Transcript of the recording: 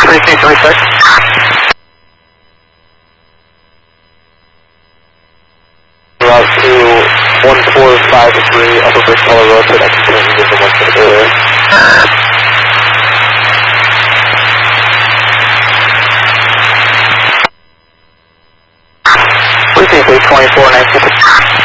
Precinct 26. Route to 1453 Upper Bridge Color Road, so that's the one for earlier. Precinct 824, 96.